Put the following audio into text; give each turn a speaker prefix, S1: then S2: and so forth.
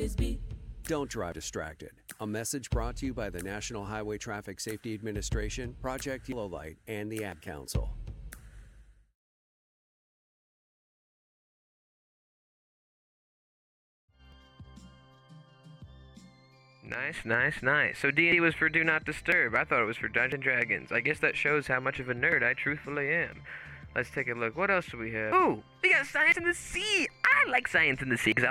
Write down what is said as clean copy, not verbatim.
S1: Don't drive distracted. A message brought to you by the National Highway Traffic Safety Administration, Project Yellow Light, and the Ad Council.
S2: Nice. So D&D was for Do Not Disturb. I thought it was for Dungeons & Dragons. I guess that shows how much of a nerd I truthfully am. Let's take a look. What else do we have? Ooh, we got Science in the Sea. I like Science in the Sea because